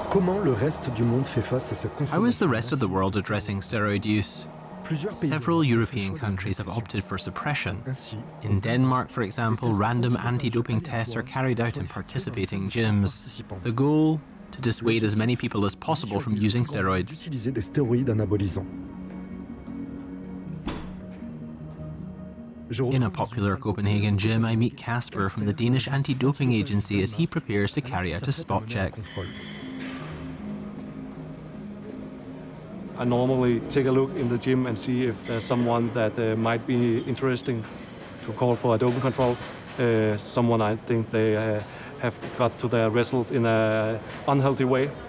Comment le reste du monde fait face à cette How is the consommation? rest of the world addressing steroid use? Plusieurs pays Several ont fait European choix de countries have limitation. opted for suppression. Ainsi, In Denmark, for example, random anti-doping tests are carried out in participating gyms. The goal? To dissuade as many people as possible from using steroids. Utiliser des stéroïdes anabolisants. In a popular Copenhagen gym, I meet Casper from the Danish anti-doping agency as he prepares to carry out a spot check. I normally take a look in the gym and see if there's someone that might be interesting to call for a doping control. Someone I think they have got to their result in an unhealthy way.